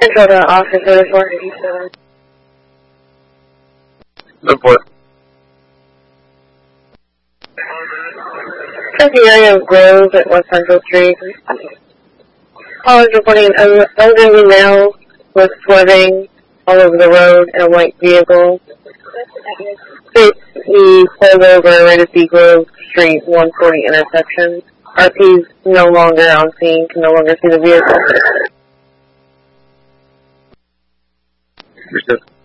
Control to Officer 487. Report. Check the area of Grove at West Central Street. Call is reporting an elderly male was swerving all over the road in a white vehicle. He pulled over right at the Grove Street 140 intersection. RP is no longer on scene, can no longer see the vehicle. Understood.